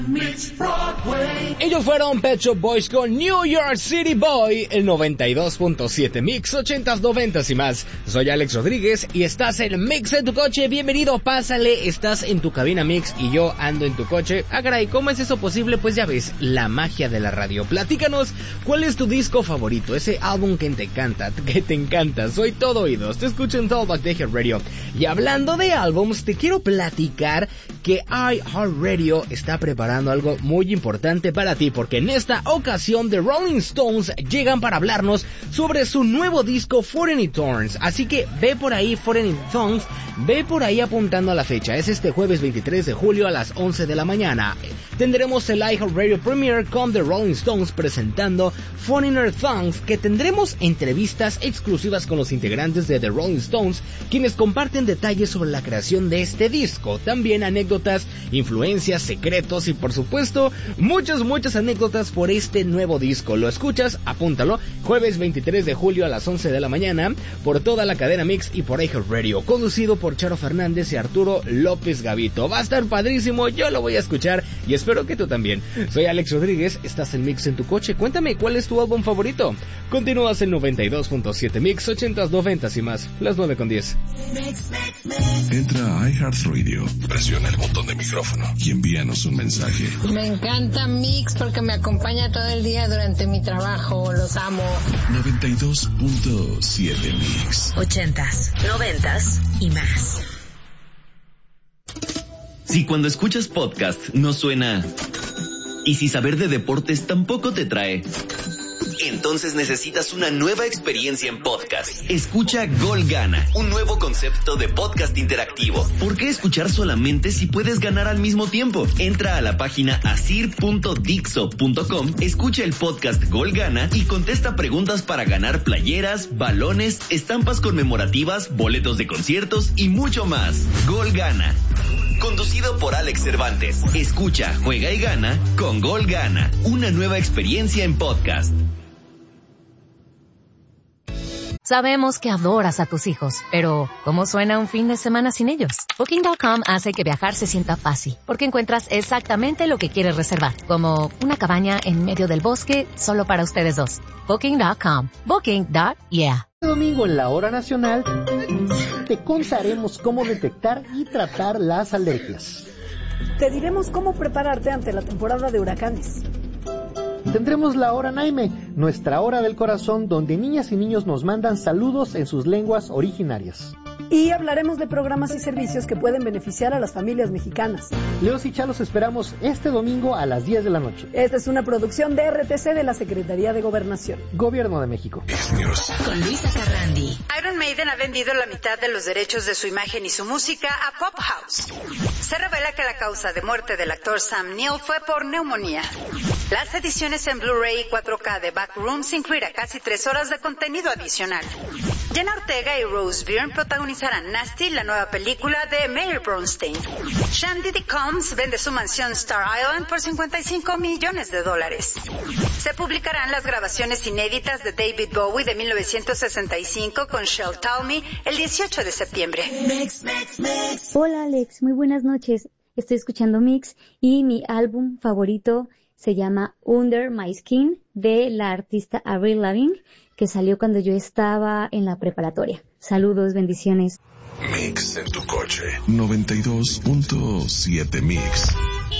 Mix Broadway. Ellos fueron Pet Shop Boys con New York City Boy, el 92.7 Mix, 80s, 90s y más. Soy Alex Rodríguez y estás en Mix en tu coche. Bienvenido, pásale, estás en tu cabina Mix y yo ando en tu coche. Ah, caray, ¿cómo es eso posible? Pues ya ves, la magia de la radio. Platícanos, ¿cuál es tu disco favorito? Ese álbum que te encanta. Soy todo oídos, te escucho en Talkback de Radio. Y hablando de álbums, te quiero platicar que iHeartRadio está preparando algo muy importante para ti, porque en esta ocasión The Rolling Stones llegan para hablarnos sobre su nuevo disco Foreign Thorns. Así que ve por ahí Foreign Thorns, ve por ahí apuntando a la fecha. Es este jueves 23 de julio a las 11 de la mañana. Tendremos el iHeartRadio Premiere con The Rolling Stones presentando Foreign Thorns, que tendremos entrevistas exclusivas con los integrantes de The Rolling Stones, quienes comparten detalles sobre la creación de este disco. También anécdotas, influencias, secretos y por supuesto muchas anécdotas por este nuevo disco. ¿Lo escuchas? Apúntalo, jueves 23 de julio a las 11 de la mañana por toda la cadena Mix y por iHeartRadio, conducido por Charo Fernández y Arturo López Gavito. Va a estar padrísimo, yo lo voy a escuchar y espero que tú también. Soy Alex Rodríguez, estás en Mix en tu coche. Cuéntame, ¿cuál es tu álbum favorito? Continúas en 92.7 Mix, 80s, 90s y más, las 9:10. Entra a iHeartRadio, presiona el botón de micrófono y envíanos un mensaje. Me encanta Mix porque me acompaña todo el día durante mi trabajo, los amo. 92.7 Mix. 80s, 90s y más. Si cuando escuchas podcast no suena, y si saber de deportes tampoco te trae, entonces necesitas una nueva experiencia en podcast. Escucha Gol Gana, un nuevo concepto de podcast interactivo. ¿Por qué escuchar solamente si puedes ganar al mismo tiempo? Entra a la página asir.dixo.com, escucha el podcast Gol Gana y contesta preguntas para ganar playeras, balones, estampas conmemorativas, boletos de conciertos y mucho más. Gol Gana, conducido por Alex Cervantes. Escucha, juega y gana con Gol Gana, una nueva experiencia en podcast. Sabemos que adoras a tus hijos, pero ¿cómo suena un fin de semana sin ellos? Booking.com hace que viajar se sienta fácil, porque encuentras exactamente lo que quieres reservar, como una cabaña en medio del bosque solo para ustedes dos. Booking.com. Booking.yeah. Domingo en la hora nacional te contaremos cómo detectar y tratar las alergias. Te diremos cómo prepararte ante la temporada de huracanes. Tendremos la hora Naime, nuestra hora del corazón, donde niñas y niños nos mandan saludos en sus lenguas originarias. Y hablaremos de programas y servicios que pueden beneficiar a las familias mexicanas. Leos y Chalos esperamos este domingo a las 10 de la noche. Esta es una producción de RTC de la Secretaría de Gobernación. Gobierno de México. Con Luisa Carrandi. Iron Maiden ha vendido la mitad de los derechos de su imagen y su música a Pop House. Se revela que la causa de muerte del actor Sam Neill fue por neumonía. Las ediciones en Blu-ray y 4K de Backrooms incluirá casi 3 horas de contenido adicional. Jenna Ortega y Rose Byrne protagonizarán Nasty, la nueva película de Mary Bronstein. Shandy D. Combs vende su mansión Star Island por $55 millones. Se publicarán las grabaciones inéditas de David Bowie de 1965 con Shel Talmy el 18 de septiembre. Hola Alex, muy buenas noches. Estoy escuchando Mix y mi álbum favorito se llama Under My Skin de la artista Avril Lavigne, que salió cuando yo estaba en la preparatoria. Saludos, bendiciones. Mix en tu coche. 92.7 Mix.